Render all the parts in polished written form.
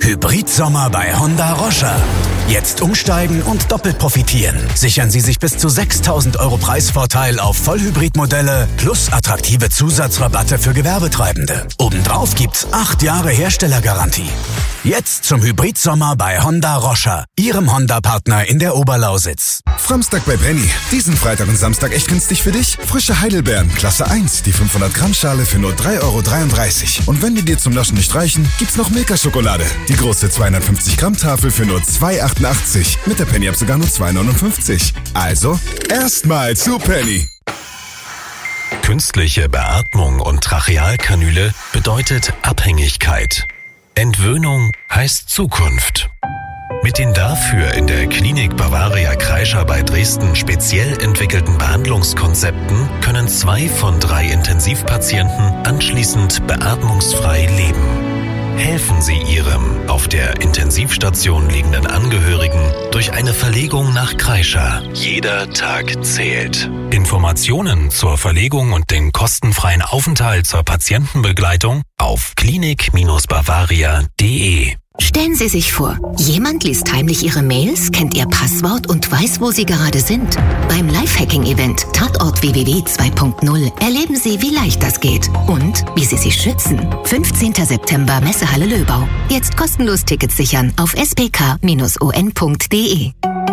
Hybrid-Sommer bei Honda Roscher. Jetzt umsteigen und doppelt profitieren. Sichern Sie sich bis zu 6.000 € Preisvorteil auf Vollhybridmodelle plus attraktive Zusatzrabatte für Gewerbetreibende. Obendrauf gibt's 8 Jahre Herstellergarantie. Jetzt zum Hybrid-Sommer bei Honda Roscher, Ihrem Honda-Partner in der Oberlausitz. Samstag bei Penny. Diesen Freitag und Samstag echt günstig für dich? Frische Heidelbeeren, Klasse 1, die 500-Gramm-Schale für nur 3,33 €. Und wenn die dir zum Naschen nicht reichen, gibt's noch Milka-Schokolade. Die große 250-Gramm-Tafel für nur 2,88 €. Mit der Penny ab sogar nur 2,59 €. Also, erstmal zu Penny. Künstliche Beatmung und Trachealkanüle bedeutet Abhängigkeit. Entwöhnung heißt Zukunft. Mit den dafür in der Klinik Bavaria Kreischer bei Dresden speziell entwickelten Behandlungskonzepten können 2 von 3 Intensivpatienten anschließend beatmungsfrei leben. Helfen Sie Ihrem auf der Intensivstation liegenden Angehörigen durch eine Verlegung nach Kreischer. Jeder Tag zählt. Informationen zur Verlegung und den kostenfreien Aufenthalt zur Patientenbegleitung auf klinik-bavaria.de. Stellen Sie sich vor, jemand liest heimlich Ihre Mails, kennt Ihr Passwort und weiß, wo Sie gerade sind. Beim Lifehacking-Event Tatort WWW 2.0 erleben Sie, wie leicht das geht und wie Sie sich schützen. 15. September, Messehalle Löbau. Jetzt kostenlos Tickets sichern auf spk-on.de.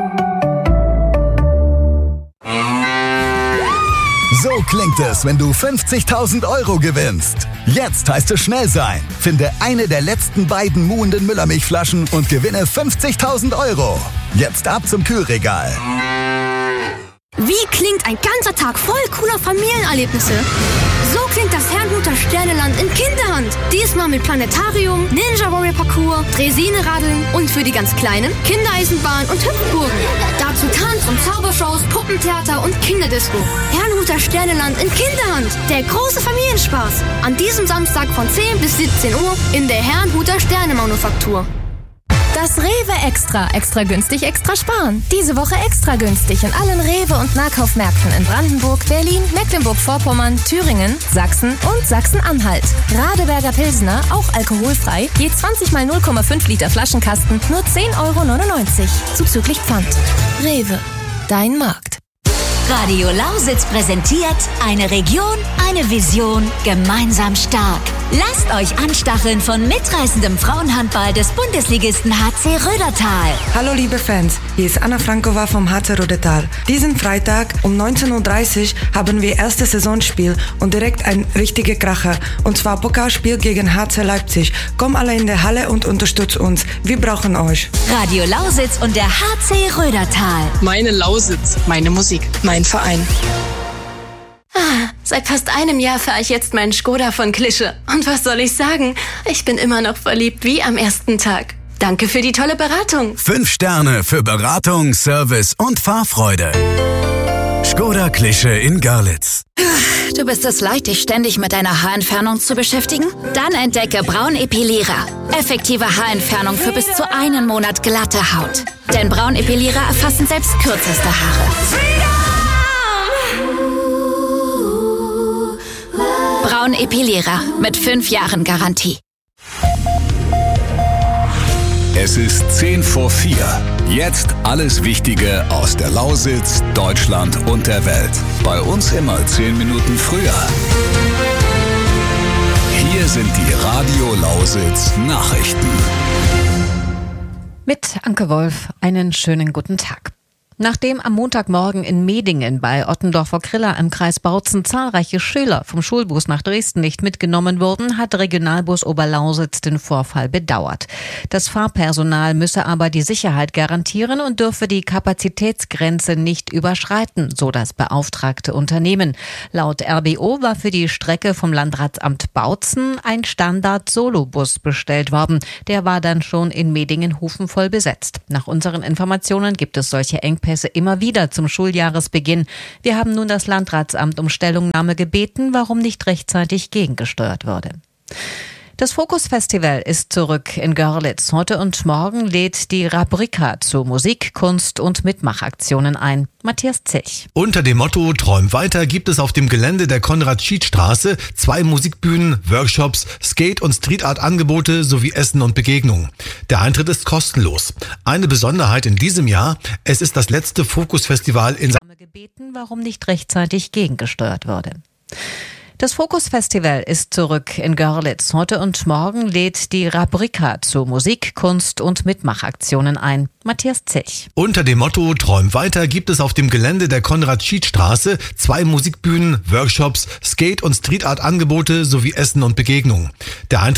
So klingt es, wenn du 50.000 € gewinnst. Jetzt heißt es schnell sein. Finde eine der letzten beiden muhenden Müllermilchflaschen und gewinne 50.000 €. Jetzt ab zum Kühlregal. Wie klingt ein ganzer Tag voll cooler Familienerlebnisse? So klingt das Herrnhuter Sterneland in Kinderhand. Diesmal mit Planetarium, Ninja Warrior Parcours, Draisine-Radeln und für die ganz Kleinen Kindereisenbahn und Hüpfburgen. Dazu Tanz- und Zaubershows, Puppentheater und Kinderdisco. Herrnhuter Sterneland in Kinderhand. Der große Familienspaß. An diesem Samstag von 10 bis 17 Uhr in der Herrnhuter Sternemanufaktur. Das Rewe Extra. Extra günstig, extra sparen. Diese Woche extra günstig in allen Rewe- und Nahkaufmärkten in Brandenburg, Berlin, Mecklenburg-Vorpommern, Thüringen, Sachsen und Sachsen-Anhalt. Radeberger Pilsner, auch alkoholfrei, je 20 mal 0,5 Liter Flaschenkasten, nur 10,99 € zuzüglich Pfand. Rewe, dein Markt. Radio Lausitz präsentiert eine Region, eine Vision, gemeinsam stark. Lasst euch anstacheln von mitreißendem Frauenhandball des Bundesligisten HC Rödertal. Hallo liebe Fans, hier ist Anna Frankova vom HC Rödertal. Diesen Freitag um 19:30 Uhr haben wir erstes Saisonspiel und direkt ein richtiger Kracher. Und zwar Pokalspiel gegen HC Leipzig. Komm alle in der Halle und unterstützt uns. Wir brauchen euch. Radio Lausitz und der HC Rödertal. Meine Lausitz, meine Musik, mein Verein. Seit fast einem Jahr fahre ich jetzt meinen Skoda von Klische. Und was soll ich sagen? Ich bin immer noch verliebt wie am ersten Tag. Danke für die tolle Beratung. 5 Sterne für Beratung, Service und Fahrfreude. Skoda Klische in Görlitz. Du bist es leid, dich ständig mit deiner Haarentfernung zu beschäftigen? Dann entdecke Braunepilierer. Effektive Haarentfernung für bis zu 1 Monat glatte Haut. Denn Braunepilierer erfassen selbst kürzeste Haare. Braunepilierer mit 5 Jahren Garantie. Es ist 10 vor 4. Jetzt alles Wichtige aus der Lausitz, Deutschland und der Welt. Bei uns immer 10 Minuten früher. Hier sind die Radio Lausitz Nachrichten. Mit Anke Wolf, einen schönen guten Tag. Nachdem am Montagmorgen in Medingen bei Ottendorfer-Kriller im Kreis Bautzen zahlreiche Schüler vom Schulbus nach Dresden nicht mitgenommen wurden, hat Regionalbus Oberlausitz den Vorfall bedauert. Das Fahrpersonal müsse aber die Sicherheit garantieren und dürfe die Kapazitätsgrenze nicht überschreiten, so das beauftragte Unternehmen. Laut RBO war für die Strecke vom Landratsamt Bautzen ein Standard-Solobus bestellt worden. Der war dann schon in Medingen-Hufen voll besetzt. Nach unseren Informationen gibt es solche Engpässe immer wieder zum Schuljahresbeginn. Wir haben nun das Landratsamt um Stellungnahme gebeten, warum nicht rechtzeitig gegengesteuert wurde. Das Fokus Festival ist zurück in Görlitz. Heute und morgen lädt die Rabrika zu Musik, Kunst und Mitmachaktionen ein. Matthias Zilch. Unter dem Motto Träum weiter gibt es auf dem Gelände der Konrad-Schied-Straße 2 Musikbühnen, Workshops, Skate- und Street-Art-Angebote sowie Essen und Begegnungen. Der Eintritt ist kostenlos. Eine Besonderheit in diesem Jahr, es ist das letzte Fokus-Festival in gebeten, warum nicht rechtzeitig gegengesteuert wurde. Das Fokus Festival ist zurück in Görlitz. Heute und morgen lädt die Rabrika zu Musik, Kunst und Mitmachaktionen ein. Matthias Zilch. Unter dem Motto Träum weiter gibt es auf dem Gelände der Konrad-Schied-Straße 2 Musikbühnen, Workshops, Skate- und Street-Art-Angebote sowie Essen und Begegnungen. Der Eintritt